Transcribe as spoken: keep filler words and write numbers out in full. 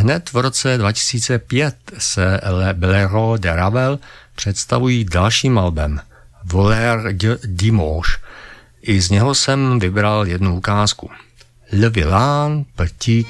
Hned v roce dva tisíce pět se Le Blaireau de Ravel představují dalším albem Voleur de Dimanche. I z něho jsem vybral jednu ukázku. Le Vilain Petit